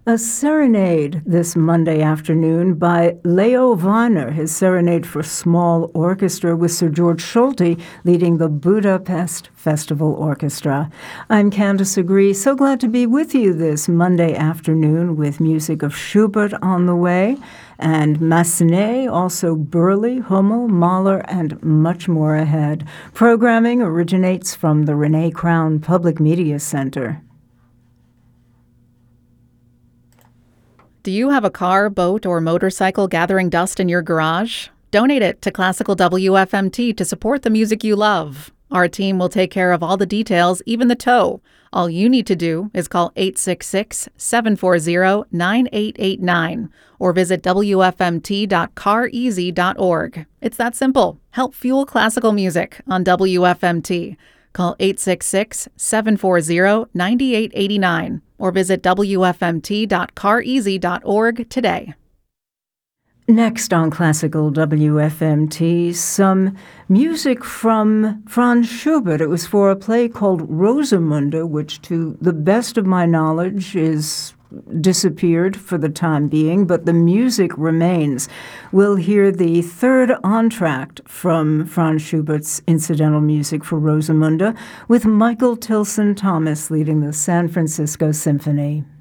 A serenade this Monday afternoon by Leo Weiner, his serenade for small orchestra with Sir George Solti leading the Budapest Festival Orchestra. I'm Candace Agree, so glad to be with you this Monday afternoon with music of Schubert on the way, and Massenet, also Burley, Hummel, Mahler, and much more ahead. Programming originates from the Renee Crown Public Media Center. Do you have a car, boat, or motorcycle gathering dust in your garage? Donate it to Classical WFMT to support the music you love. Our team will take care of all the details, even the tow. All you need to do is call 866-740-9889 or visit wfmt.careasy.org. It's that simple. Help fuel classical music on WFMT. Call 866-740-9889 or visit wfmt.careasy.org today. Next on Classical WFMT, some music from Franz Schubert. It was for a play called Rosamunde, which to the best of my knowledge is disappeared for the time being, but the music remains. We'll hear the third entr'acte from Franz Schubert's incidental music for Rosamunde with Michael Tilson Thomas leading the San Francisco Symphony.